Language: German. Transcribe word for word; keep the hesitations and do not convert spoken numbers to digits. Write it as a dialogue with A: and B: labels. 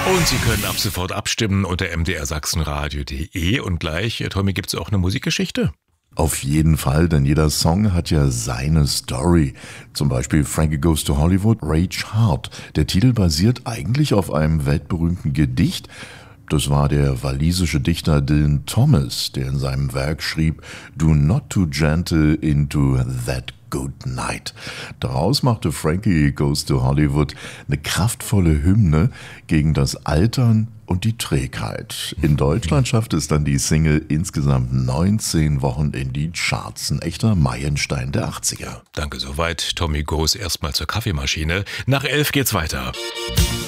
A: Und Sie können ab sofort abstimmen unter m d r sachsenradio punkt de. Und gleich, Tommy, gibt es auch eine Musikgeschichte?
B: Auf jeden Fall, denn jeder Song hat ja seine Story. Zum Beispiel Frankie Goes to Hollywood, Rage Hard. Der Titel basiert eigentlich auf einem weltberühmten Gedicht. Das war der walisische Dichter Dylan Thomas, der in seinem Werk schrieb, "Do not too gentle into that good night." Daraus machte Frankie Goes to Hollywood eine kraftvolle Hymne gegen das Altern und die Trägheit. In Deutschland schaffte es dann die Single insgesamt neunzehn Wochen in die Charts. Ein echter Meilenstein der achtziger.
A: Danke soweit. Tommy goes erstmal zur Kaffeemaschine. Nach elf geht's weiter.